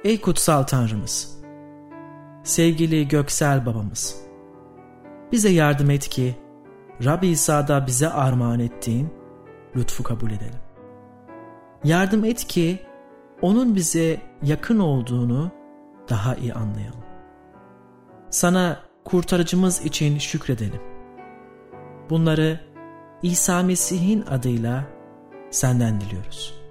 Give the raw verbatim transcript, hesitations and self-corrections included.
Ey kutsal Tanrımız, sevgili göksel babamız, bize yardım et ki Rab İsa'da bize armağan ettiğin lütfu kabul edelim. Yardım et ki onun bize yakın olduğunu daha iyi anlayalım. Sana kurtarıcımız için şükredelim. Bunları İsa Mesih'in adıyla senden diliyoruz.